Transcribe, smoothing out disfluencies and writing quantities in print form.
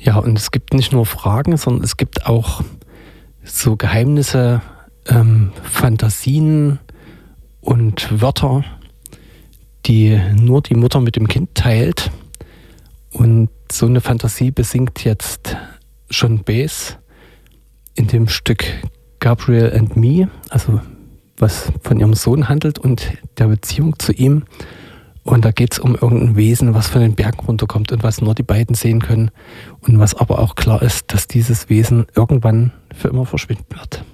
Ja, und es gibt nicht nur Fragen, sondern es gibt auch so Geheimnisse, Fantasien und Wörter, die nur die Mutter mit dem Kind teilt. Und so eine Fantasie besingt jetzt Joan Baez in dem Stück Gabriel and Me, also was von ihrem Sohn handelt und der Beziehung zu ihm. Und da geht es um irgendein Wesen, was von den Bergen runterkommt und was nur die beiden sehen können. Und was aber auch klar ist, dass dieses Wesen irgendwann für immer verschwinden wird.